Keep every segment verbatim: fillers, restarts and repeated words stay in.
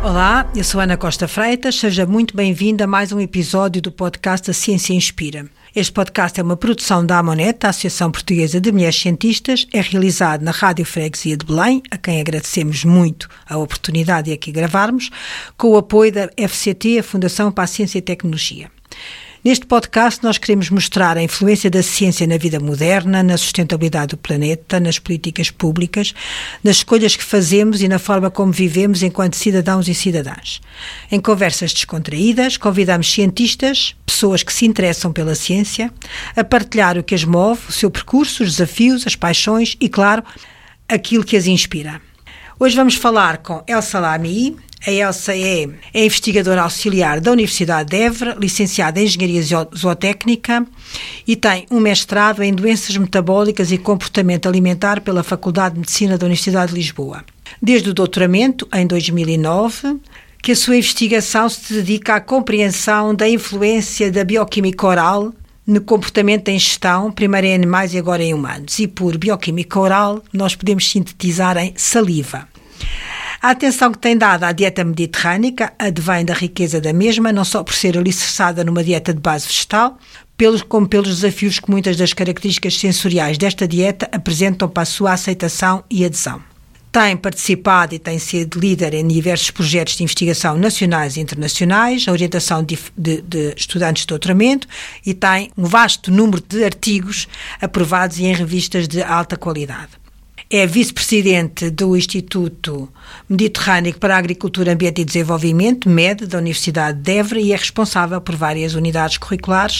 Olá, eu sou Ana Costa Freitas, seja muito bem-vinda a mais um episódio do podcast A Ciência Inspira. Este podcast é uma produção da AMONET, a Associação Portuguesa de Mulheres Cientistas, é realizado na Rádio Freguesia de Belém, a quem agradecemos muito a oportunidade de aqui gravarmos, com o apoio da F C T, a Fundação para a Ciência e Tecnologia. Neste podcast nós queremos mostrar a influência da ciência na vida moderna, na sustentabilidade do planeta, nas políticas públicas, nas escolhas que fazemos e na forma como vivemos enquanto cidadãos e cidadãs. Em conversas descontraídas, convidamos cientistas, pessoas que se interessam pela ciência, a partilhar o que as move, o seu percurso, os desafios, as paixões e, claro, aquilo que as inspira. Hoje vamos falar com Elsa Lamy. A Elsa é, é investigadora auxiliar da Universidade de Évora, licenciada em Engenharia Zootécnica e tem um mestrado em Doenças Metabólicas e Comportamento Alimentar pela Faculdade de Medicina da Universidade de Lisboa. Desde o doutoramento, em dois mil e nove, que a sua investigação se dedica à compreensão da influência da bioquímica oral no comportamento em ingestão, primeiro em animais e agora em humanos. E por bioquímica oral, nós podemos sintetizar em saliva. A atenção que tem dada à dieta mediterrânica advém da riqueza da mesma, não só por ser alicerçada numa dieta de base vegetal, pelos, como pelos desafios que muitas das características sensoriais desta dieta apresentam para a sua aceitação e adesão. Tem participado e tem sido líder em diversos projetos de investigação nacionais e internacionais, a orientação de, de, de estudantes de doutoramento e tem um vasto número de artigos aprovados e em revistas de alta qualidade. É vice-presidente do Instituto Mediterrâneo para a Agricultura, Ambiente e Desenvolvimento, M E D, da Universidade de Évora, e é responsável por várias unidades curriculares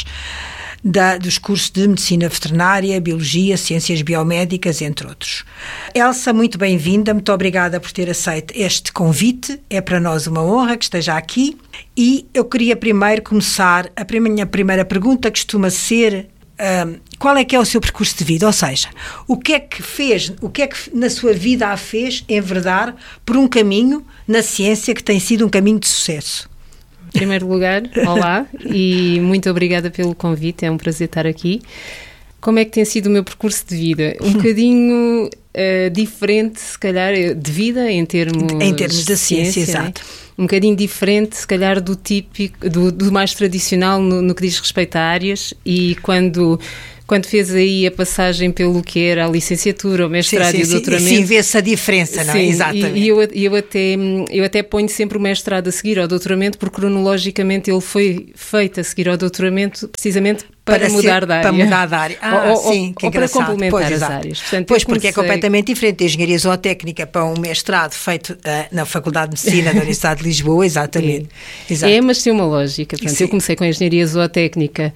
da, dos cursos de Medicina Veterinária, Biologia, Ciências Biomédicas, entre outros. Elsa, muito bem-vinda, muito obrigada por ter aceito este convite, é para nós uma honra que esteja aqui. E eu queria primeiro começar, a minha primeira pergunta costuma ser... Um, qual é que é o seu percurso de vida? Ou seja, o que é que fez, o que é que na sua vida a fez enverdar por um caminho na ciência que tem sido um caminho de sucesso? Em primeiro lugar, olá e muito obrigada pelo convite, é um prazer estar aqui. Como é que tem sido o meu percurso de vida? Um bocadinho uh, diferente, se calhar, de vida em termos, em termos da ciência, ciência, exato. Né? Um bocadinho diferente, se calhar, do típico, do, do mais tradicional no, no que diz respeito a áreas, e quando... Quando fez aí a passagem pelo que era a licenciatura, o mestrado sim, sim, e o doutoramento... Sim, vê-se a diferença, não é? Sim, exatamente. E eu, eu, até, eu até ponho sempre o mestrado a seguir ao doutoramento, porque cronologicamente ele foi feito a seguir ao doutoramento precisamente para, para mudar ser, de área. Para mudar de área. Ah, ou, sim, ou, que ou para complementar pois, as exato. áreas. Portanto, pois, comecei... porque é completamente diferente de Engenharia Zootécnica para um mestrado feito uh, na Faculdade de Medicina da Universidade de Lisboa, exatamente. É, Exato. é mas tem uma lógica. Portanto, eu comecei com a Engenharia Zootécnica.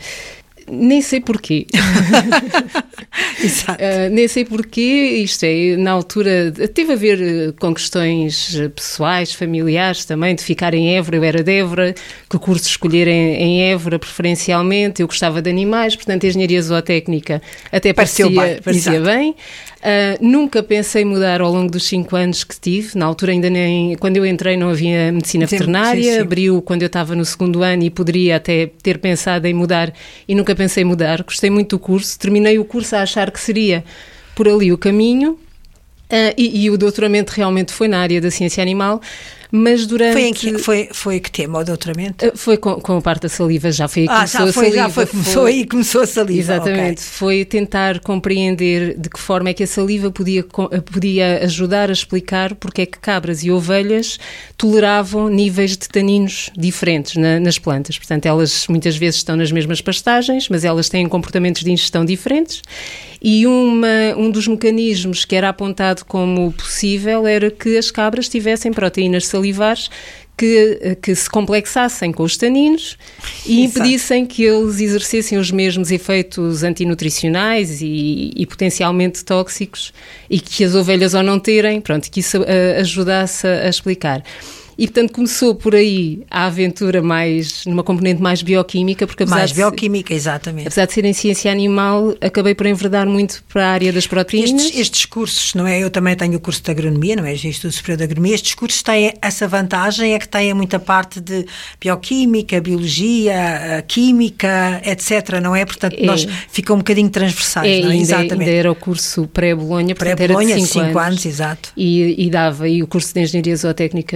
Nem sei porquê. Exato. Uh, nem sei porquê, isto é, na altura teve a ver com questões pessoais, familiares também, de ficar em Évora. Eu era de Évora, que curso escolher em, em Évora preferencialmente, eu gostava de animais, portanto a Engenharia Zootécnica até parecia, bem. parecia bem. Uh, nunca pensei mudar ao longo dos cinco anos que tive. Na altura ainda nem, quando eu entrei não havia medicina sim, veterinária, sim, sim. Abriu quando eu estava no segundo ano e poderia até ter pensado em mudar e nunca pensei em mudar. Gostei muito do curso, terminei o curso a achar que seria por ali o caminho. Uh, e, e o doutoramento realmente foi na área da ciência animal, mas durante... Foi em que foi, foi que tema o doutoramento? Uh, foi com, com a parte da saliva, já foi aí que ah, começou já foi, a saliva. Já foi, começou aí começou a saliva. Exatamente, okay. Foi tentar compreender de que forma é que a saliva podia, podia ajudar a explicar porque é que cabras e ovelhas toleravam níveis de taninos diferentes na, nas plantas. Portanto, elas muitas vezes estão nas mesmas pastagens, mas elas têm comportamentos de ingestão diferentes. E uma, um dos mecanismos que era apontado como possível era que as cabras tivessem proteínas salivares que, que se complexassem com os taninos e impedissem que eles exercessem os mesmos efeitos antinutricionais e, e potencialmente tóxicos, e que as ovelhas, ao não terem, pronto, que isso uh, ajudasse a, a explicar. E, portanto, começou por aí a aventura mais, numa componente mais bioquímica, porque apesar mais de bioquímica, ser, exatamente. Apesar de ser em ciência animal, acabei por enverdar muito para a área das proteínas. Estes, estes cursos, não é? Eu também tenho o curso de agronomia, não é? Instituto Superior de Agronomia. Estes cursos têm essa vantagem, é que têm muita parte de bioquímica, biologia, química, etcétera, não é? Portanto, é. nós ficam um bocadinho transversais, é, não é? Ainda, Exatamente. Ainda era o curso pré-Bolonha, portanto pré-Bolonha, era de cinco anos, anos, exato. E, e dava, e o curso de Engenharia Zootécnica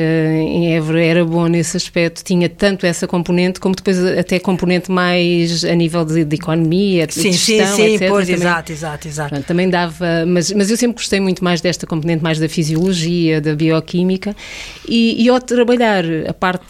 em Évora era bom nesse aspecto, tinha tanto essa componente, como depois até componente mais a nível de, de economia, de sim, gestão, sim, sim, etcétera. Pois, também, exato, exato, exato. Pronto, também dava, mas, mas eu sempre gostei muito mais desta componente, mais da fisiologia, da bioquímica, e, e ao trabalhar a parte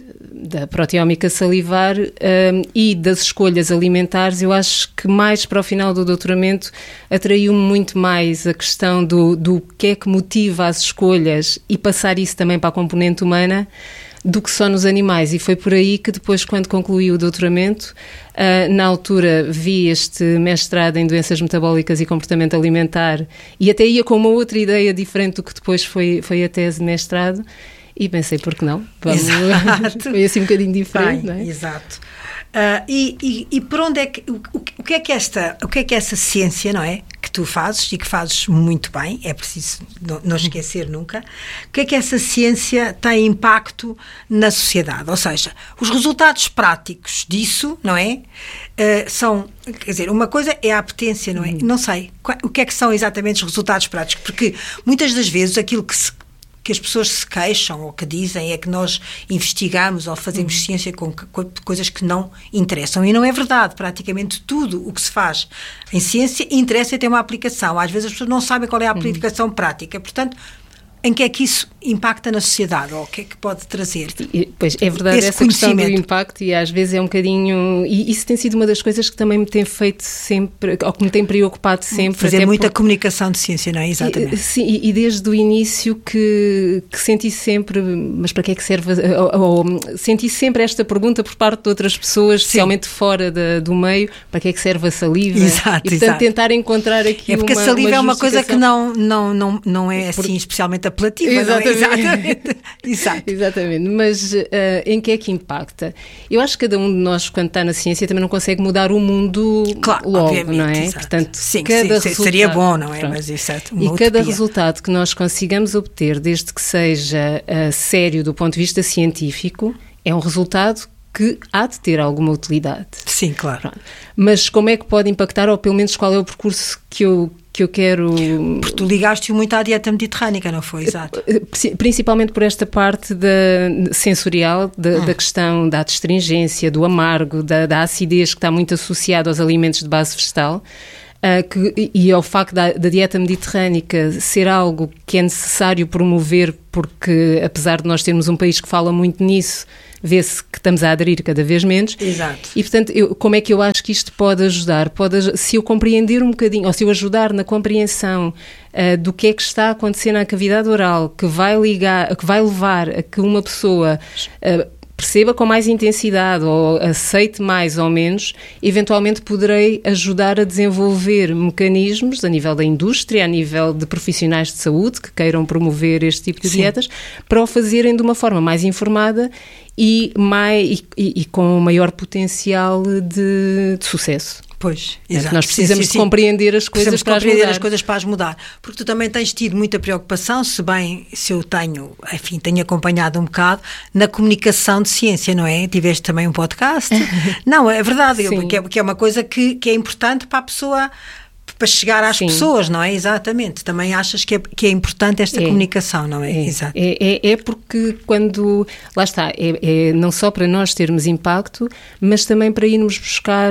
da proteómica salivar um, e das escolhas alimentares, eu acho que mais para o final do doutoramento atraiu-me muito mais a questão do, do que é que motiva as escolhas e passar isso também para a componente humana do que só nos animais, e foi por aí que depois, quando concluí o doutoramento, uh, na altura vi este mestrado em doenças metabólicas e comportamento alimentar e até ia com uma outra ideia diferente do que depois foi, foi a tese de mestrado. E pensei, por que não? Vamos... Exato. Foi assim um bocadinho diferente, Bem, não é? Exato. Uh, e, e, e por onde é que... O, o, que é que esta, o que é que essa ciência, não é? Que tu fazes e que fazes muito bem, é preciso não, não esquecer nunca. O que é que essa ciência tem impacto na sociedade? Ou seja, os resultados práticos disso, não é? Uh, são... Quer dizer, uma coisa é a apetência, não é? Uhum. Não sei. O que é que são exatamente os resultados práticos? Porque muitas das vezes aquilo que se que as pessoas se queixam ou que dizem é que nós investigamos ou fazemos uhum. ciência com, com coisas que não interessam. E não é verdade. Praticamente tudo o que se faz em ciência interessa e tem uma aplicação. Às vezes as pessoas não sabem qual é a aplicação uhum. prática. Portanto, em que é que isso impacta na sociedade? Ou o que é que pode trazer? E, pois, é verdade essa questão do impacto, e às vezes é um bocadinho... E isso tem sido uma das coisas que também me tem feito sempre, ou que me tem preocupado sempre. Fazer muita por... comunicação de ciência, não é? Exatamente. E, sim, e, e desde o início que, que senti sempre, mas para que é que serve... Ou, ou, senti sempre esta pergunta por parte de outras pessoas, sim. especialmente fora da, do meio, para que é que serve a saliva? Exato, e, portanto, exato. tentar encontrar aqui uma É porque uma, a saliva uma é uma coisa que não, não, não, não é assim por... especialmente apelativa, Exatamente. não é? Exatamente. Exato. Exatamente. Mas uh, em que é que impacta? Eu acho que cada um de nós, quando está na ciência, também não consegue mudar o mundo claro, logo, obviamente, não é? Exato. Portanto, sim, cada sim, resultado, seria bom, não é? Pronto. Mas isso é uma uma E cada utopia. resultado que nós consigamos obter, desde que seja uh, sério do ponto de vista científico, é um resultado que há de ter alguma utilidade. Sim, claro. Pronto. Mas como é que pode impactar, ou pelo menos qual é o percurso que eu, que eu quero... Porque tu ligaste-o muito à dieta mediterrânica, não foi? Exato. Principalmente por esta parte da, sensorial, da, hum. da questão da adstringência, do amargo, da, da acidez que está muito associada aos alimentos de base vegetal. Uh, que, e ao facto da, da dieta mediterrânica ser algo que é necessário promover, porque apesar de nós termos um país que fala muito nisso, vê-se que estamos a aderir cada vez menos. Exato. E, portanto, eu, como é que eu acho que isto pode ajudar? Pode, se eu compreender um bocadinho, ou se eu ajudar na compreensão uh, do que é que está a acontecer na cavidade oral, que vai ligar, que vai levar a que uma pessoa... Uh, perceba com mais intensidade ou aceite mais ou menos, eventualmente poderei ajudar a desenvolver mecanismos a nível da indústria, a nível de profissionais de saúde que queiram promover este tipo de Sim. dietas, para o fazerem de uma forma mais informada e, mais, e, e com maior potencial de, de sucesso. Pois, exato. Nós precisamos sim, sim, sim. de compreender as coisas precisamos para compreender as mudar. as coisas para as mudar. Porque tu também tens tido muita preocupação, se bem, se eu tenho, enfim, tenho acompanhado um bocado, na comunicação de ciência, não é? Tiveste também um podcast. Não, é verdade, eu, que, é, que é uma coisa que, que é importante para a pessoa... para chegar às Sim. pessoas, não é? Exatamente. Também achas que é, que é importante esta é, comunicação, não é? É, Exato. É, é, é porque quando... Lá está, é, é não só para nós termos impacto, mas também para irmos buscar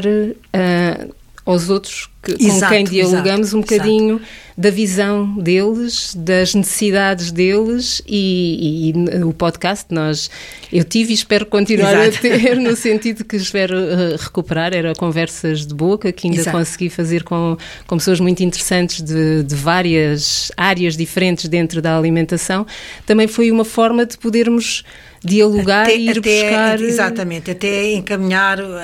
uh, aos outros que, exato, com quem dialogamos exato, um bocadinho exato. Da visão deles, das necessidades deles e, e, e o podcast nós... Eu tive e espero continuar exato. A ter, no sentido que espero uh, recuperar, era conversas de boca que ainda exato. Consegui fazer com, com pessoas muito interessantes de, de várias áreas diferentes dentro da alimentação. Também foi uma forma de podermos dialogar até, e ir até, buscar... Exatamente, até encaminhar uh,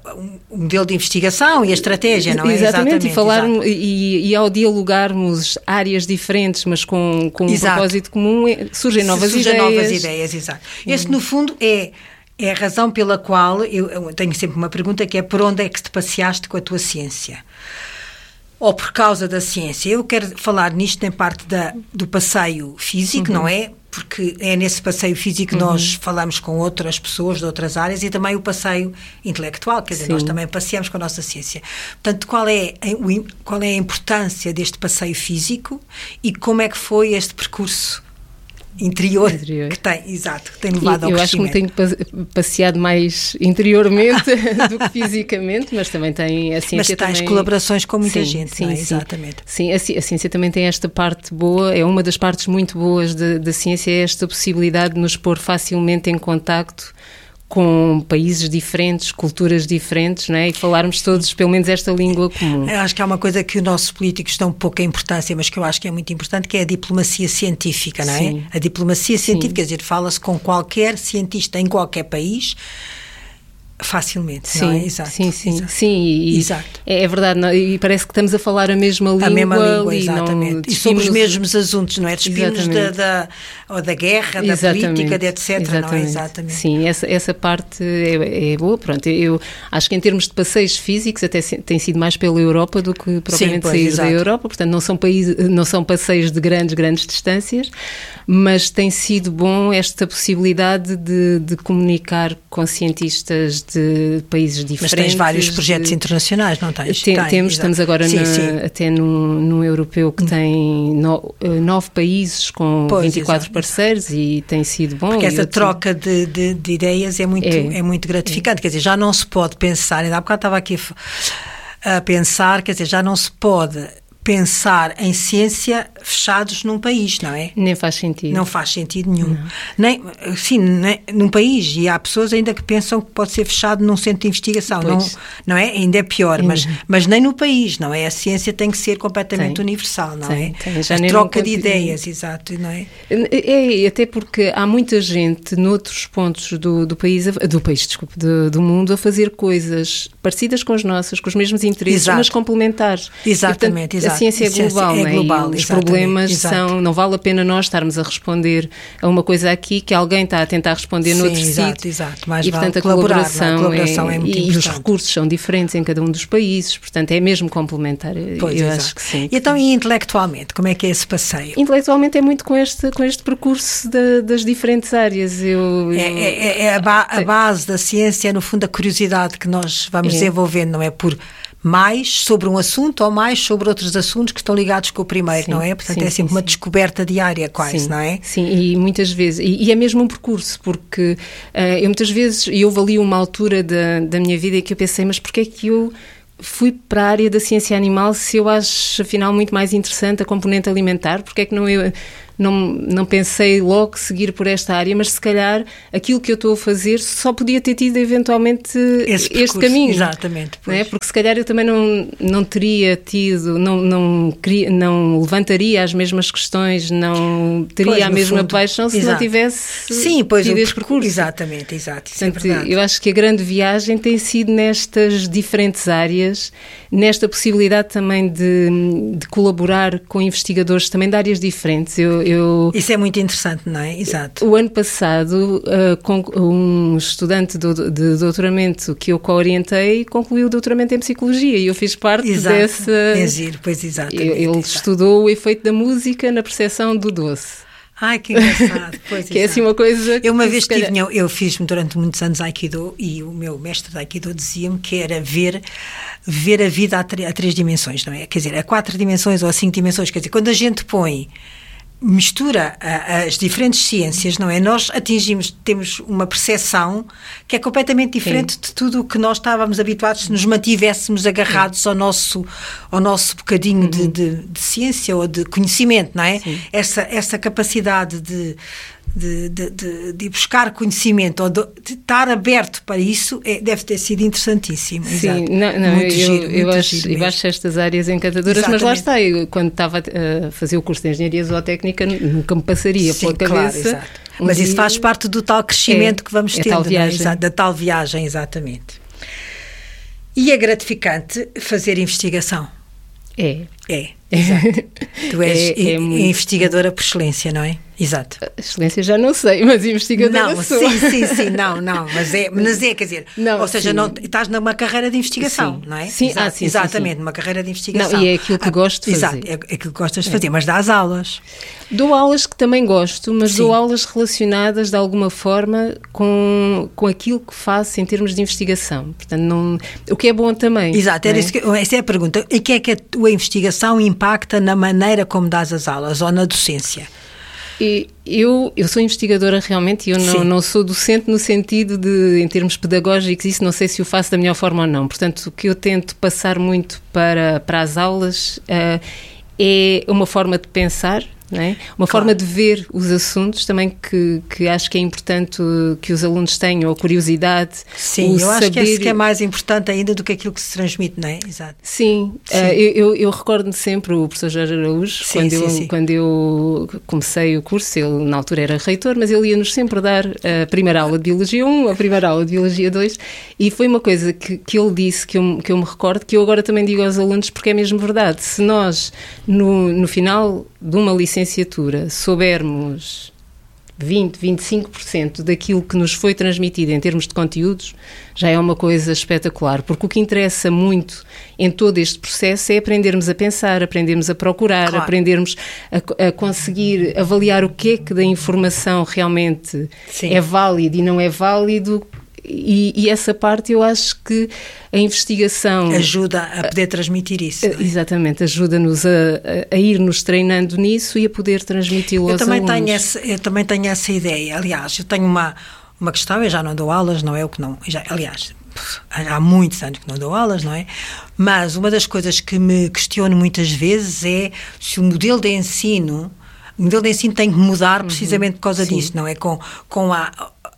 um modelo de investigação e a estratégia, não é? Exatamente, exatamente e, falar, e, e ao dialogarmos áreas diferentes, mas com, com um propósito comum, surgem novas surgem ideias. novas ideias, exato. Hum. Esse, no fundo, é... É a razão pela qual eu, eu tenho sempre uma pergunta que é: por onde é que te passeaste com a tua ciência? Ou por causa da ciência? Eu quero falar nisto em parte da, do passeio físico, uhum. não é? Porque é nesse passeio físico que uhum. nós falamos com outras pessoas de outras áreas, e também o passeio intelectual, quer dizer, Sim. nós também passeamos com a nossa ciência. Portanto, qual é, qual é a importância deste passeio físico e como é que foi este percurso interior, interior. que tem, exato, que tem levado e, ao eu crescimento. Eu acho que me tenho passeado mais interiormente do que fisicamente, mas também tem a ciência. Mas tens também... colaborações com muita sim, gente, sim, não é? Sim. Exatamente. Sim, a, a ciência também tem esta parte boa, é uma das partes muito boas da, da ciência, é esta possibilidade de nos pôr facilmente em contacto com países diferentes, culturas diferentes, não é? E falarmos todos, pelo menos, esta língua comum. Eu acho que há uma coisa que os nossos políticos dão pouca importância, mas que eu acho que é muito importante, que é a diplomacia científica, não é? Sim. A diplomacia científica, Sim. quer dizer, fala-se com qualquer cientista em qualquer país, facilmente, sim, não é? Exato. Sim, sim, exato. sim. E, exato. É, é verdade, não, e parece que estamos a falar a mesma língua. A mesma língua, e exatamente. Não, e sobre os mesmos assuntos, não é? Despimos da, da, ou da guerra, da exatamente. política, de etcétera, exatamente. não é? Exatamente. Sim, essa, essa parte é, é boa. Pronto, eu acho que em termos de passeios físicos até tem sido mais pela Europa do que propriamente pois, sair exato. da Europa. Portanto, não são, país, não são passeios de grandes, grandes distâncias, mas tem sido bom esta possibilidade de, de comunicar com cientistas de países diferentes. Mas tens vários projetos de... internacionais, não tens? Tem, Tem, temos, exato. estamos agora sim, na, sim. até num, num europeu que tem no, nove países com pois, vinte e quatro exato, parceiros exato. E tem sido bom. Porque essa eu troca de, de, de ideias é muito, é. É muito gratificante, é. Quer dizer, já não se pode pensar, ainda há bocado estava aqui a, a pensar, quer dizer, já não se pode pensar em ciência fechados num país, não é? Nem faz sentido. Não faz sentido nenhum. Nem, sim, nem, num país, e há pessoas ainda que pensam que pode ser fechado num centro de investigação, não, não é? Ainda é pior, ainda. Mas, mas nem no país, não é? A ciência tem que ser completamente tem. universal, não tem, é? Tem. Já a troca de ideias, exato, não é? É, até porque há muita gente noutros pontos do, do país, do país, desculpe, do, do mundo, a fazer coisas parecidas com as nossas, com os mesmos interesses, exato. Mas complementares. Exatamente, e, portanto, exato. A ciência é global, é não é? global, os problemas exato. São, não vale a pena nós estarmos a responder a uma coisa aqui que alguém está a tentar responder Sim, noutro exato, sítio. Exato, mais e vale portanto a colaboração, colaboração, a colaboração é, é, muito e importante. os recursos são diferentes em cada um dos países, portanto é mesmo complementar. Pois, eu exato. acho que sim. E então, e intelectualmente, como é que é esse passeio? Intelectualmente é muito com este, com este percurso da, das diferentes áreas. Eu, eu... É, é, é a, ba a base da ciência, é no fundo a curiosidade que nós vamos é. desenvolvendo, não é? Por mais sobre um assunto ou mais sobre outros assuntos que estão ligados com o primeiro, sim, não é? Portanto, sim, é sempre sim, uma sim. descoberta diária quase, sim, não é? Sim, e muitas vezes, e, e é mesmo um percurso, porque uh, eu muitas vezes, e houve ali uma altura da, da minha vida em que eu pensei, mas porquê é que eu fui para a área da ciência animal se eu acho, afinal, muito mais interessante a componente alimentar? Porque é que não eu... Não, não pensei logo seguir por esta área, mas se calhar aquilo que eu estou a fazer só podia ter tido eventualmente esse este percurso, caminho. Exatamente. Não é? Porque se calhar eu também não, não teria tido, não, não, não levantaria as mesmas questões, não teria pois, a mesma fundo, paixão se exato. Não tivesse Sim, pois tido o este percurso. Exatamente, exato. Isso Portanto, é verdade. Eu acho que a grande viagem tem sido nestas diferentes áreas, nesta possibilidade também de, de colaborar com investigadores também de áreas diferentes. Eu, Eu, Isso é muito interessante, não é? Exato. O ano passado, uh, com um estudante do, de doutoramento que eu co-orientei concluiu o doutoramento em Psicologia e eu fiz parte exato. Dessa... É giro, pois exatamente. Ele exato. estudou o efeito da música na percepção do doce. Ai, que engraçado. Pois, que é assim uma coisa... Eu uma que, vez calhar... tive, eu fiz durante muitos anos Aikido e o meu mestre de Aikido dizia-me que era ver, ver a vida a, a três dimensões, não é? Quer dizer, a quatro dimensões ou a cinco dimensões. Quer dizer, quando a gente põe... mistura a, as diferentes ciências, não é? Nós atingimos, temos uma percepção que é completamente diferente Sim. de tudo o que nós estávamos habituados se nos mantivéssemos agarrados Sim. ao nosso, ao nosso bocadinho uhum. de, de, de ciência ou de conhecimento, não é? Essa, essa capacidade de De, de, de, de buscar conhecimento ou de, de estar aberto para isso é, deve ter sido interessantíssimo. Sim, não, não, muito eu, giro, eu, muito acho, giro eu acho estas áreas encantadoras, Exatamente. Mas lá está, eu, quando estava a fazer o curso de Engenharia Zootécnica nunca me passaria Sim, pela cabeça. Claro, exato. Um mas dia... isso faz parte do tal crescimento é, que vamos é tendo, tal viagem. É? Da tal viagem, exatamente. E é gratificante fazer investigação. É. É, exato. Tu és é, é muito... investigadora por excelência, não é? Exato. Excelência já não sei, mas investigadora não, sou. Sim, sim, sim, não, não, mas é, mas é quer dizer, não, ou seja, não, estás numa carreira de investigação, sim. não é? Sim, Exato, ah, sim, exatamente, sim, sim. numa carreira de investigação. Não, e é aquilo que ah, gosto de fazer. Exato, é aquilo que gostas de fazer, é. Mas dás aulas. Dou aulas que também gosto, mas sim. dou aulas relacionadas de alguma forma com, com aquilo que faço em termos de investigação. Portanto, não, o que é bom também. Exato, era é? Isso que, essa é a pergunta. E que é que a tua investigação impacta na maneira como dás as aulas ou na docência? E eu, eu sou investigadora realmente e eu não, não sou docente no sentido de, em termos pedagógicos, isso não sei se o faço da melhor forma ou não. Portanto, o que eu tento passar muito para, para as aulas uh, é uma forma de pensar, não é? Uma claro. forma de ver os assuntos também que, que acho que é importante que os alunos tenham, a curiosidade. Sim, eu saber... acho que é, que é mais importante ainda do que aquilo que se transmite, não é? Exato. Sim, sim. Uh, eu, eu recordo sempre o professor Jorge Araújo, sim, quando, sim, eu, sim. quando eu comecei o curso, ele na altura era reitor, mas ele ia-nos sempre dar a primeira aula de Biologia um, a primeira aula de Biologia dois, e foi uma coisa que, que ele disse, que eu, que eu me recordo, que eu agora também digo aos alunos, porque é mesmo verdade. Se nós, no, no final de uma licenciatura, soubermos vinte, vinte e cinco por cento daquilo que nos foi transmitido em termos de conteúdos, já é uma coisa espetacular, porque o que interessa muito em todo este processo é aprendermos a pensar, aprendermos a procurar, claro. aprendermos a, a conseguir avaliar o que é que da informação realmente Sim. é válido e não é válido. E, e essa parte eu acho que a investigação... Ajuda a poder transmitir isso. A, exatamente, ajuda-nos a, a, a ir-nos treinando nisso e a poder transmiti-lo aos também alunos. Tenho essa, eu também tenho essa ideia. Aliás, eu tenho uma, uma questão, eu já não dou aulas, não é o que não... Já, aliás, há muitos anos que não dou aulas, não é? Mas uma das coisas que me questiono muitas vezes é se o modelo de ensino... O modelo de ensino tem que mudar precisamente por causa Sim. disso, não é? Com, com a...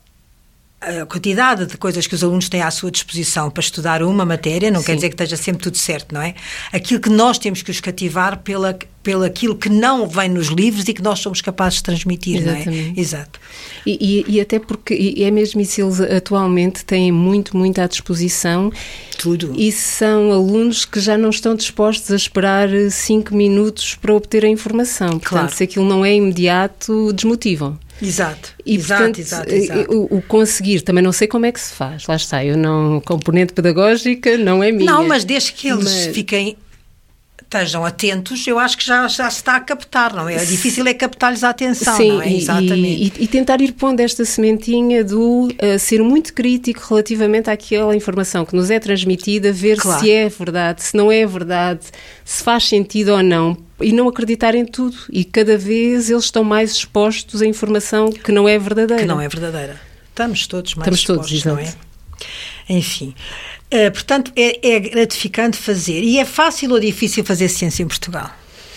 a quantidade de coisas que os alunos têm à sua disposição para estudar uma matéria, não Sim. quer dizer que esteja sempre tudo certo, não é? Aquilo que nós temos que os cativar pela, pela aquilo que não vem nos livros e que nós somos capazes de transmitir, Exatamente. não é? Exato. E, e, e até porque e é mesmo isso, eles atualmente têm muito, muito à disposição. Tudo. E são alunos que já não estão dispostos a esperar cinco minutos para obter a informação. Portanto, claro. se aquilo não é imediato, desmotivam. Exato, e, exato, portanto, exato, exato. O, o conseguir, também não sei como é que se faz, lá está, eu não, componente pedagógica não é minha. Não, mas desde que eles mas... fiquem, estejam atentos, eu acho que já, já se está a captar, não é? O difícil é captar-lhes a atenção, Sim, não é? Exatamente. E, e, e tentar ir pondo esta sementinha do uh, ser muito crítico relativamente àquela informação que nos é transmitida, ver claro. se é verdade, se não é verdade, se faz sentido ou não, e não acreditar em tudo. E cada vez eles estão mais expostos a informação que não é verdadeira. Que não é verdadeira. Estamos todos mais Estamos expostos, todos, não é? Enfim. Uh, portanto, é, é gratificante fazer. E é fácil ou difícil fazer ciência em Portugal?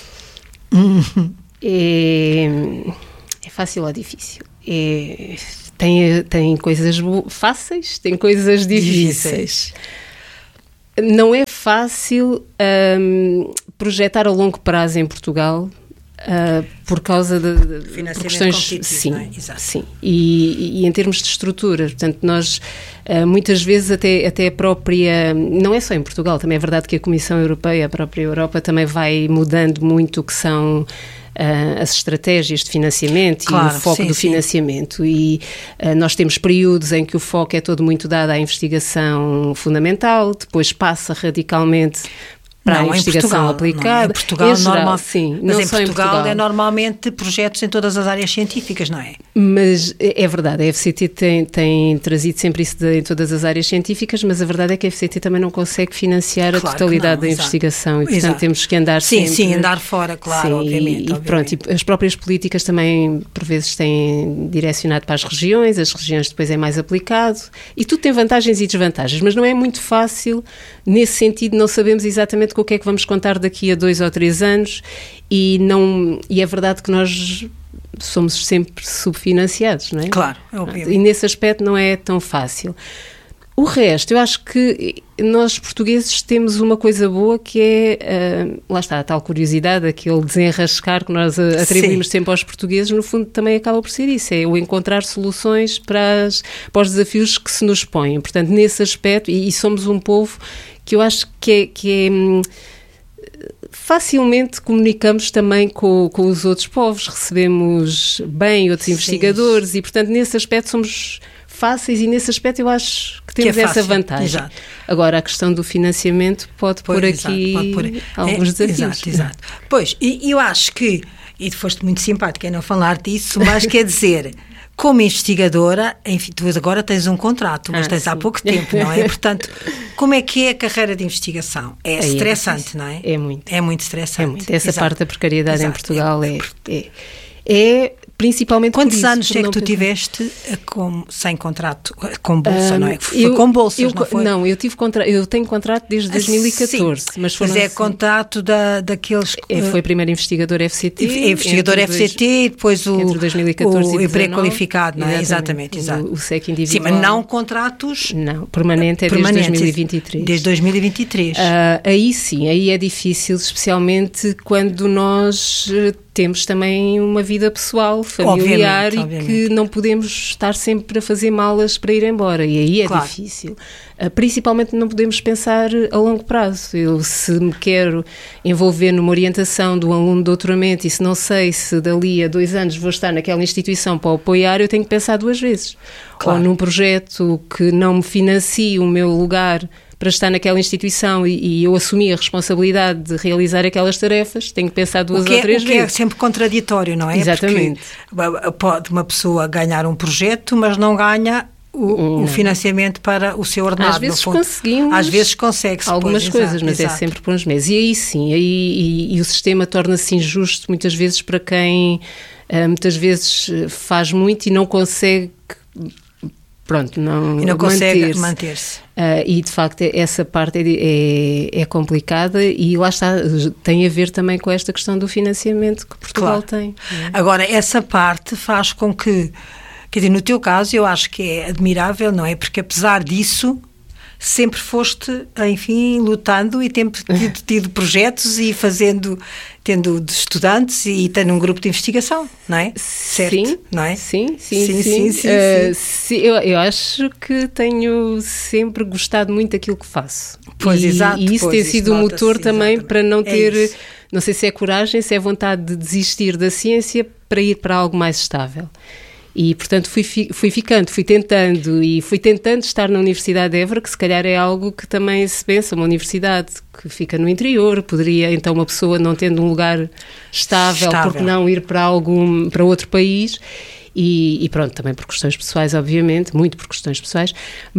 É, é fácil ou difícil? É, tem, tem coisas fáceis, tem coisas difíceis. difíceis. Não é fácil um, projetar a longo prazo em Portugal uh, por causa de, de financiamento questões, sim, não é? Exato. sim. E, e em termos de estrutura, portanto, nós uh, muitas vezes até, até a própria, não é só em Portugal, também é verdade que a Comissão Europeia, a própria Europa também vai mudando muito o que são Uh, as estratégias de financiamento claro, e o foco sim, do sim. financiamento e uh, nós temos períodos em que o foco é todo muito dado à investigação fundamental, depois passa radicalmente para não, a investigação Portugal, aplicada. Não, em Portugal, em geral, normal, sim, mas não em só Portugal, em Portugal é normalmente projetos em todas as áreas científicas, não é? Mas é verdade, a F C T tem, tem trazido sempre isso de, em todas as áreas científicas, mas a verdade é que a F C T também não consegue financiar claro a totalidade não, da exato. investigação e, portanto, exato. temos que andar sim, sempre... Sim, sim, andar fora, claro, sim, obviamente. E, obviamente. Pronto, e as próprias políticas também, por vezes, têm direcionado para as regiões, as regiões depois é mais aplicado, e tudo tem vantagens e desvantagens, mas não é muito fácil, nesse sentido, não sabemos exatamente com o que é que vamos contar daqui a dois ou três anos, e, não, e é verdade que nós somos sempre subfinanciados, não é? Claro, obviamente. E nesse aspecto não é tão fácil. O resto, eu acho que nós portugueses temos uma coisa boa que é, uh, lá está, a tal curiosidade, aquele desenrascar que nós atribuímos Sim. sempre aos portugueses, no fundo também acaba por ser isso, é o encontrar soluções para, as, para os desafios que se nos põem. Portanto, nesse aspecto, e, e somos um povo que eu acho que é... Que é hum, facilmente comunicamos também com, com os outros povos, recebemos bem outros Sim. investigadores e, portanto, nesse aspecto somos fáceis e nesse aspecto eu acho que temos que é essa vantagem. Exato. Agora, a questão do financiamento pode pois, pôr exato, aqui pode pôr. alguns é, desafios. Exato, exato. Pois, e eu acho que, e foste muito simpática em não falar disso, mas quer dizer... Como investigadora, enfim, tu agora tens um contrato, mas ah, tens sim. há pouco tempo, não é? Portanto, como é que é a carreira de investigação? É Aí estressante, é não é? É muito. É muito estressante. É muito. Essa Exato. parte da precariedade Exato. em Portugal é, é, é principalmente Quantos por isso, anos por é que não tu pensar. tiveste com, sem contrato, com bolsa, Um, não é? Foi eu, com bolsas, eu, não foi? Não, eu, tive contra, eu tenho contrato desde dois mil e catorze. Sim, mas, foram mas é assim, contrato da, daqueles... é, foi primeiro investigador F C T. É investigador F C T dois, e depois o, entre dois mil e catorze o e emprego dezanove, qualificado, não é? Exatamente, exato. O, o S E C individual. Sim, mas não contratos... Não, permanente é permanentes, desde dois mil e vinte e três. Desde dois mil e vinte e três. Uh, aí sim, aí é difícil, especialmente quando nós uh, temos também uma vida pessoal, familiar, obviamente, e obviamente. que não podemos estar sempre a fazer malas para ir embora, e aí é claro. difícil. Uh, principalmente não podemos pensar a longo prazo. Eu, se me quero envolver numa orientação de um aluno de doutoramento e se não sei se dali a dois anos vou estar naquela instituição para o apoiar, eu tenho que pensar duas vezes. Claro. Ou num projeto que não me financie o meu lugar para estar naquela instituição e, e eu assumi a responsabilidade de realizar aquelas tarefas, tenho que pensar duas é, ou três o que vezes. É sempre contraditório, não é? Exatamente. Porque pode uma pessoa ganhar um projeto, mas não ganha o, o financiamento para o seu ordenado. Às vezes no fundo. conseguimos. Às vezes consegue-se. Algumas pois, coisas, exato, mas exato. é sempre por uns meses. E aí sim, aí, e, e o sistema torna-se injusto muitas vezes para quem uh, muitas vezes faz muito e não consegue... Pronto, não, e não consegue manter-se. manter-se. Uh, e, de facto, essa parte é, é, é complicada e lá está, tem a ver também com esta questão do financiamento que Portugal claro. tem. É? Agora, essa parte faz com que, quer dizer, no teu caso, eu acho que é admirável, não é? Porque, apesar disso, sempre foste, enfim, lutando e sempre tido, tido projetos e fazendo, tendo de estudantes e tendo um grupo de investigação, não é? Certo, sim, não é? Sim, sim, sim. sim, sim, sim, uh, sim. sim eu, eu acho que tenho sempre gostado muito daquilo que faço. Pois, e, exato. E isso pois, tem sido o um motor também exatamente. para não ter, é não sei se é coragem, se é vontade de desistir da ciência para ir para algo mais estável. E, portanto, fui, fui ficando, fui tentando e fui tentando estar na Universidade de Évora, que se calhar é algo que também se pensa, uma universidade que fica no interior, poderia, então, uma pessoa não tendo um lugar estável, estável. porque não ir para, algum, para outro país. E, e pronto, também por questões pessoais, obviamente, muito por questões pessoais,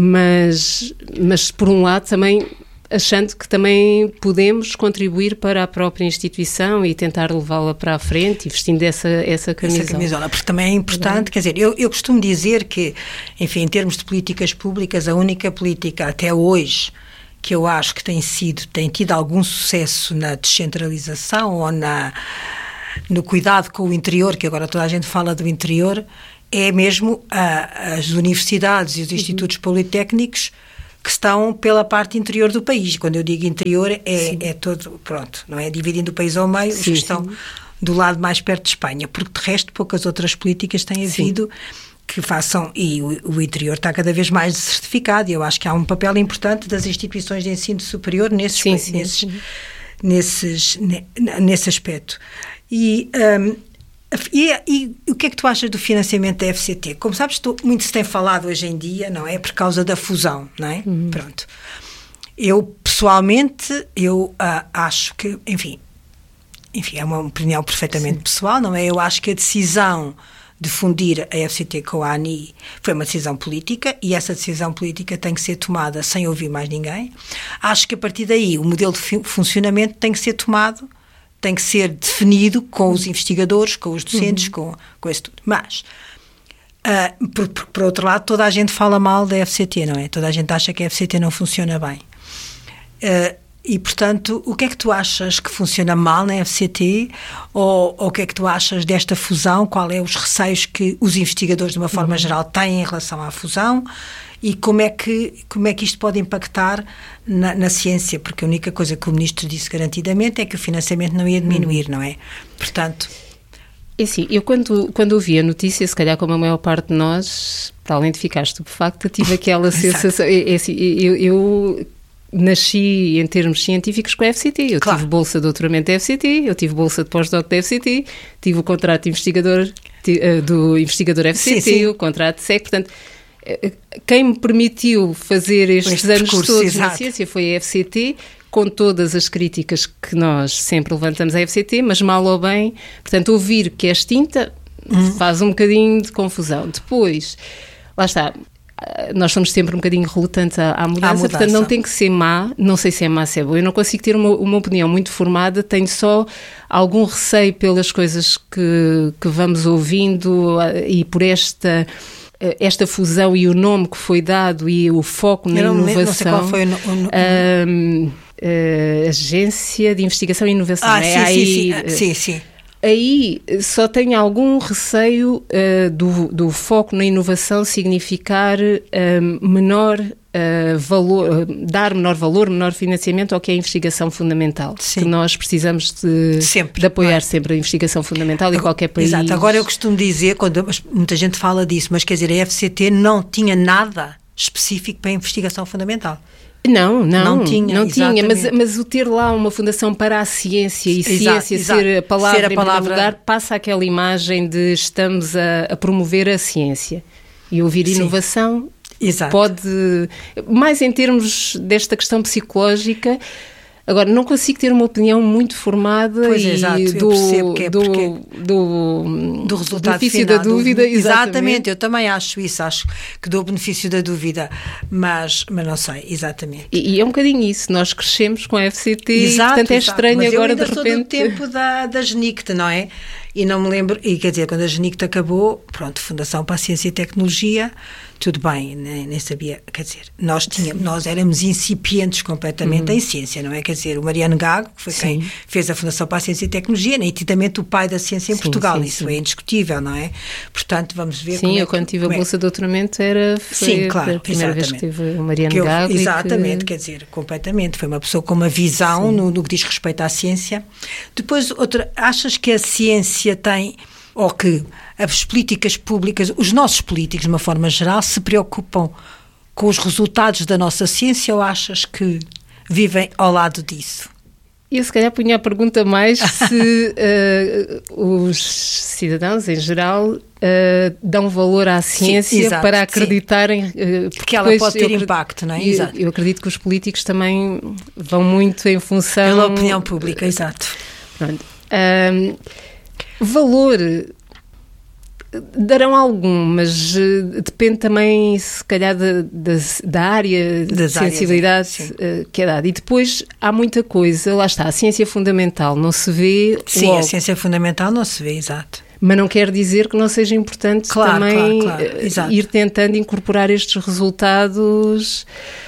mas, mas por um lado também... achando que também podemos contribuir para a própria instituição e tentar levá-la para a frente e vestindo essa, essa camisola. Essa camisola, porque também é importante, é. quer dizer, eu, eu costumo dizer que, enfim, em termos de políticas públicas, a única política até hoje que eu acho que tem sido, tem tido algum sucesso na descentralização ou na, no cuidado com o interior, que agora toda a gente fala do interior, é mesmo a, as universidades e os institutos uhum. politécnicos que estão pela parte interior do país. Quando eu digo interior, é, é todo, pronto, não é dividindo o país ao meio, sim, os que estão sim. do lado mais perto de Espanha, porque de resto poucas outras políticas têm havido sim. que façam, e o, o interior está cada vez mais certificado, e eu acho que há um papel importante das instituições de ensino superior nesses, sim, sim, nesses, sim. nesses, nesse aspecto. E... Um, E, e o que é que tu achas do financiamento da F C T? Como sabes, tu, muito se tem falado hoje em dia, não é? Por causa da fusão, não é? Uhum. Pronto. Eu, pessoalmente, eu uh, acho que, enfim, enfim, é uma opinião perfeitamente Sim. pessoal, não é? Eu acho que a decisão de fundir a F C T com a ANI foi uma decisão política e essa decisão política tem que ser tomada sem ouvir mais ninguém. Acho que a partir daí o modelo de funcionamento tem que ser tomado, tem que ser definido com os investigadores, com os docentes, uhum. com, com isso tudo. Mas, uh, por, por, por outro lado, toda a gente fala mal da F C T, não é? Toda a gente acha que a F C T não funciona bem. Uh, e, portanto, o que é que tu achas que funciona mal na F C T? Ou, ou o que é que tu achas desta fusão? Qual é os receios que os investigadores, de uma forma uhum. geral, têm em relação à fusão? E como é que, como é que isto pode impactar na, na ciência? Porque a única coisa que o Ministro disse garantidamente é que o financiamento não ia diminuir, não é? Portanto... É assim, eu quando, quando ouvi a notícia, se calhar como a maior parte de nós, para além de ficar estupefacta, tive aquela sensação... É, é assim, eu, eu nasci em termos científicos com a F C T. Eu claro. tive bolsa de doutoramento da F C T, eu tive bolsa de pós-doc da F C T, tive o contrato de investigador do investigador F C T, sim, sim. o contrato de S E C, portanto... Quem me permitiu fazer estes este anos percurso, todos exato. na ciência foi a F C T, com todas as críticas que nós sempre levantamos à F C T, mas mal ou bem, portanto, ouvir que é extinta hum. faz um bocadinho de confusão. Depois, lá está, nós somos sempre um bocadinho relutantes à, à, mudança, à mudança, portanto não tem que ser má, não sei se é má, se é boa, eu não consigo ter uma, uma opinião muito formada, tenho só algum receio pelas coisas que, que vamos ouvindo e por esta... esta fusão e o nome que foi dado e o foco na eu não, inovação. Não sei qual foi o, no, o, um, uh, Agência de Investigação e Inovação. Ah, é sim, aí, sim, sim, sim, sim. Aí só tenho algum receio uh, do, do foco na inovação significar uh, menor uh, valor, uh, dar menor valor, menor financiamento ao que é a investigação fundamental. Sim. Que nós precisamos de, sempre, de apoiar é? sempre a investigação fundamental em qualquer país. Exato, agora eu costumo dizer, quando muita gente fala disso, mas quer dizer, a F C T não tinha nada específico para a investigação fundamental. Não, não, não tinha, não tinha mas, exatamente. mas o ter lá uma fundação para a ciência e Exato, ciência exato. ser a palavra Ser a em palavra... primeiro lugar, passa aquela imagem de estamos a, a promover a ciência. E ouvir Sim. inovação Exato. pode, mais em termos desta questão psicológica. Agora, não consigo ter uma opinião muito formada pois, e exato, do, eu que é do, porque... do, do resultado benefício final, da dúvida. Do... Exatamente. Exatamente, eu também acho isso, acho que dou o benefício da dúvida, mas, mas não sei, exatamente. E, e é um bocadinho isso, nós crescemos com a F C T exato, e, portanto, é exato. estranho mas agora eu ainda de sou repente... do tempo da, da GENICT, não é? E não me lembro, e quer dizer, quando a GENICT acabou, pronto, Fundação para a Ciência e Tecnologia, tudo bem, nem, nem sabia, quer dizer, nós, tínhamos, nós éramos incipientes completamente uhum. em ciência, não é? Quer dizer, o Mariano Gago, que foi sim. quem fez a Fundação para a Ciência e Tecnologia, nitidamente o pai da ciência em sim, Portugal, sim, isso sim. é indiscutível, não é? Portanto, vamos ver sim, como é eu quando que, tive a bolsa é. de doutoramento era foi sim, claro, a primeira exatamente. vez que tive o Mariano eu, Gago. Exatamente, que... quer dizer, completamente, foi uma pessoa com uma visão no, no que diz respeito à ciência. Depois, outra, achas que a ciência tem... ou que as políticas públicas, os nossos políticos, de uma forma geral, se preocupam com os resultados da nossa ciência ou achas que vivem ao lado disso? Eu se calhar punha a pergunta mais se uh, os cidadãos, em geral, uh, dão valor à ciência sim, exato, para acreditarem... Uh, porque ela pode ter impacto, não é? Eu, exato. eu acredito que os políticos também vão muito em função... Pela opinião pública, exato. Pronto. Um, valor... Darão algum, mas uh, depende também, se calhar, da, da, da área das de sensibilidade áreas, uh, que é dada. E depois há muita coisa, lá está, a ciência fundamental não se vê Sim, logo. A ciência fundamental não se vê, exato. Mas não quer dizer que não seja importante claro, também claro, claro. Uh, ir tentando incorporar estes resultados...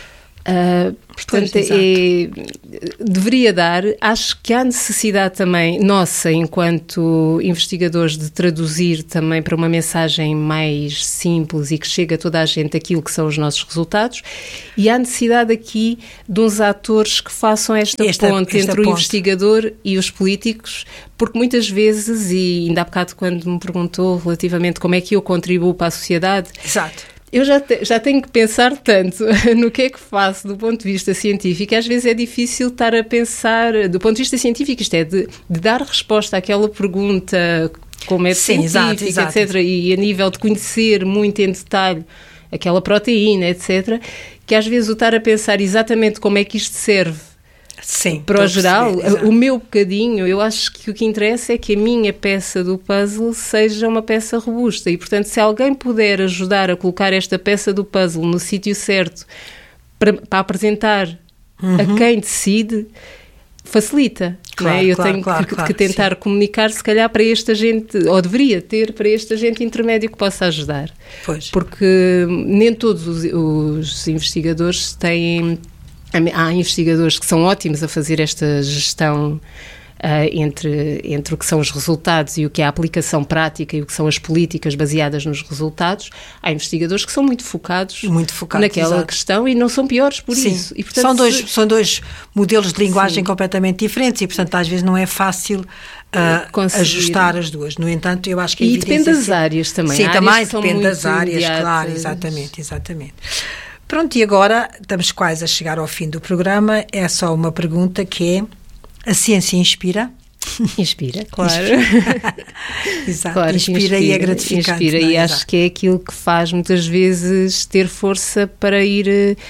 Uh, portanto, pois, é, deveria dar, acho que há necessidade também nossa, enquanto investigadores, de traduzir também para uma mensagem mais simples e que chegue a toda a gente aquilo que são os nossos resultados, e há necessidade aqui de uns atores que façam esta, esta ponte esta entre ponte. o investigador e os políticos, porque muitas vezes, e ainda há bocado quando me perguntou relativamente como é que eu contribuo para a sociedade... Exato. Eu já, te, já tenho que pensar tanto no que é que faço do ponto de vista científico, às vezes é difícil estar a pensar, do ponto de vista científico, isto é, de, de dar resposta àquela pergunta, como é Sim, científica, exato, etcétera, exato. E a nível de conhecer muito em detalhe aquela proteína, etcétera, que às vezes o estar a pensar exatamente como é que isto serve Sim, para o geral, perceber, o meu bocadinho, eu acho que o que interessa é que a minha peça do puzzle seja uma peça robusta e, portanto, se alguém puder ajudar a colocar esta peça do puzzle no sítio certo para, para apresentar uhum. a quem decide, facilita. Claro, não é? Eu claro, tenho claro, que, claro, que tentar sim. comunicar, se calhar, para este agente, ou deveria ter, para este agente intermédio que possa ajudar. Pois. Porque nem todos os, os investigadores têm... Há investigadores que são ótimos a fazer esta gestão uh, entre, entre o que são os resultados e o que é a aplicação prática e o que são as políticas baseadas nos resultados. Há investigadores que são muito focados, muito focados naquela exato. questão e não são piores por Sim. isso. E, portanto, são, dois, se... são dois modelos de linguagem Sim. completamente diferentes e, portanto, às vezes não é fácil uh, ajustar as duas. No entanto, eu acho que a E depende das sempre... áreas também. Sim, Há também áreas depende das áreas, imediatas. Claro, exatamente, exatamente. Pronto, e agora estamos quase a chegar ao fim do programa. É só uma pergunta que é: a ciência inspira? Inspira, claro. Inspira. Exato, claro, inspira, inspira e é gratificante. Inspira não é? e Exato. acho que é aquilo que faz muitas vezes ter força para ir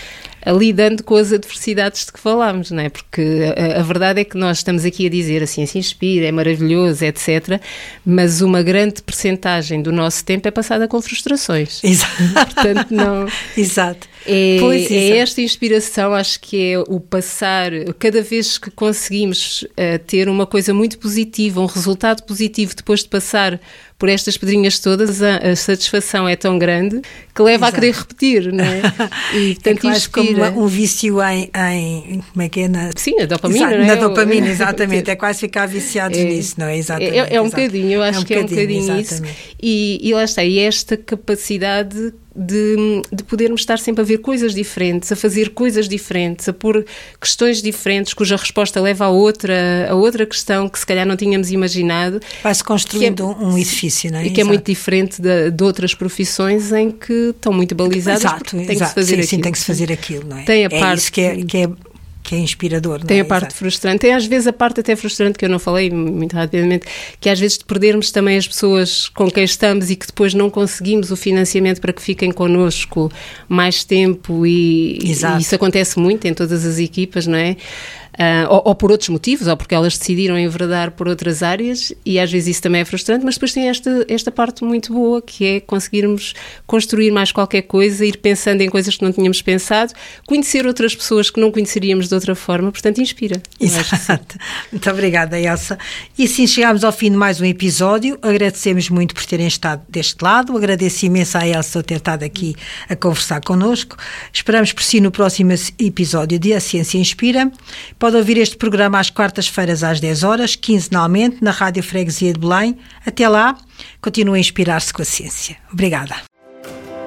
ali dando com as adversidades de que falámos, não é? Porque a, a verdade é que nós estamos aqui a dizer a ciência inspira, é maravilhoso, etcétera, mas uma grande percentagem do nosso tempo é passada com frustrações. Exato. Portanto, não... Exato. É, pois, é esta inspiração, acho que é o passar, cada vez que conseguimos uh, ter uma coisa muito positiva, um resultado positivo depois de passar por estas pedrinhas todas, a, a satisfação é tão grande que leva Exato. A querer repetir, não é? E, portanto, é quase inspira. como um vício em, em, como é que é? Na... Sim, a dopamina, Exato, não é? Na dopamina, exatamente, é quase ficar viciados é, nisso, não é? Exatamente. É, é um exato. bocadinho, eu acho é um que é um bocadinho isso. E, e lá está, e esta capacidade de, de podermos estar sempre a ver coisas diferentes, a fazer coisas diferentes, a pôr questões diferentes, cuja resposta leva a outra, a outra questão que se calhar não tínhamos imaginado. Vai-se construindo é, um edifício, não é? E que exato. É muito diferente de, de outras profissões em que estão muito balizadas. Exato, tem exato. que se fazer sim, aquilo. sim, tem que se fazer aquilo, não é? Tem a é parte isso que é, que é que é inspirador. Não tem é? a parte Exato. frustrante, tem às vezes a parte até frustrante que eu não falei muito rapidamente, que às vezes de perdermos também as pessoas com quem estamos e que depois não conseguimos o financiamento para que fiquem connosco mais tempo e, e isso acontece muito em todas as equipas, não é? Uh, ou, ou por outros motivos, ou porque elas decidiram enverdar por outras áreas e às vezes isso também é frustrante, mas depois tem esta, esta parte muito boa que é conseguirmos construir mais qualquer coisa, ir pensando em coisas que não tínhamos pensado, conhecer outras pessoas que não conheceríamos de outra forma, portanto inspira. Exato. Muito obrigada, Elsa. E assim chegámos ao fim de mais um episódio, agradecemos muito por terem estado deste lado, agradeço imenso à Elsa por ter estado aqui a conversar connosco, esperamos por si no próximo episódio de A Ciência Inspira. Pode ouvir este programa às quartas-feiras às dez horas, quinzenalmente, na Rádio Freguesia de Belém. Até lá, continue a inspirar-se com a ciência. Obrigada.